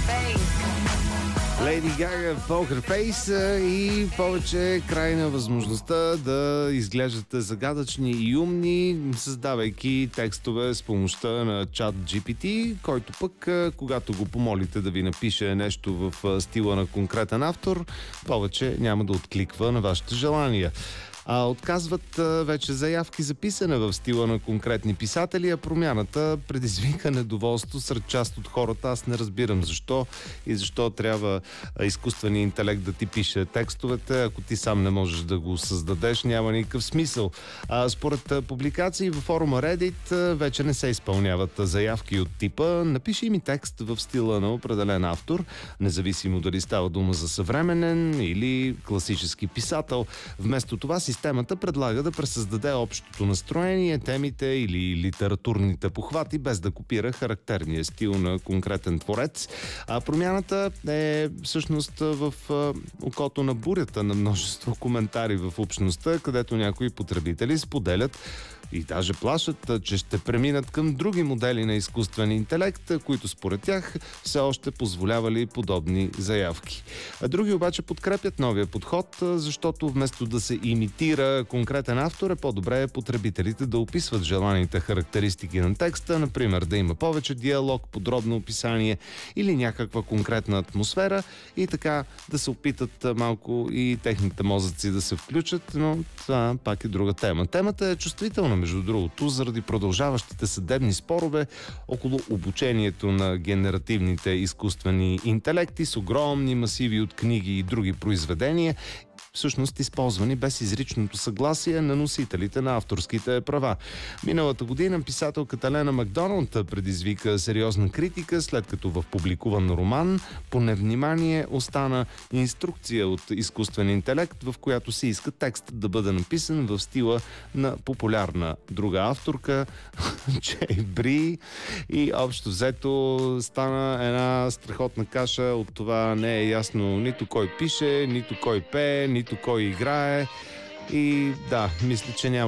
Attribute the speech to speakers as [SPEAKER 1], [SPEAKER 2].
[SPEAKER 1] Леди Гага в Poker Face и повече край на възможността да изглеждате загадъчни и умни, създавайки текстове с помощта на чат GPT, който пък, когато го помолите да ви напише нещо в стила на конкретен автор, повече няма да откликва на вашите желания. Отказват вече заявки за писане в стила на конкретни писатели, а промяната предизвика недоволство сред част от хората. Аз не разбирам защо и защо трябва изкуственият интелект да ти пише текстовете. Ако ти сам не можеш да го създадеш, няма никакъв смисъл. Според публикации във форума Reddit вече не се изпълняват заявки от типа "напиши ми текст в стила на определен автор", независимо дали става дума за съвременен или класически писател. Вместо това системата предлага да пресъздаде общото настроение, темите или литературните похвати, без да копира характерния стил на конкретен творец. Промяната е всъщност в окото на бурята на множество коментари в общността, където някои потребители споделят и даже плашат, че ще преминат към други модели на изкуствен интелект, които според тях все още позволявали подобни заявки. Други обаче подкрепят новия подход, защото вместо да се имитира конкретен автор, е по-добре потребителите да описват желаните характеристики на текста, например да има повече диалог, подробно описание или някаква конкретна атмосфера, и така да се опитат малко и техните мозъци да се включат, но това пак е друга тема. Темата е чувствителна, между другото, заради продължаващите съдебни спорове около обучението на генеративните изкуствени интелекти с огромни масиви от книги и други произведения, всъщност използвани без изричното съгласие на носителите на авторските права. Миналата година писателката Лена Макдоналд предизвика сериозна критика, след като в публикуван роман по невнимание остана инструкция от изкуствен интелект, в която се иска текст да бъде написан в стила на популярна друга авторка Джей Бри, и общо взето стана една страхотна каша. От това не е ясно нито кой пише, нито кой пее, нито кой играе. И да, мисля, че няма